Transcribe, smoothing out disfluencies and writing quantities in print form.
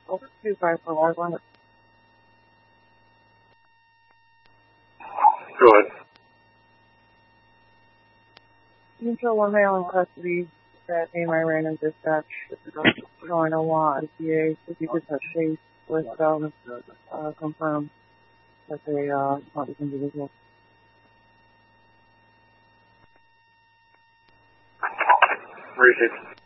Over 25 for live limit. Go ahead. You can show one male in custody that name I ran in dispatch. Going a lot of PA. If you could touch base with confirm that they not this individual. Received.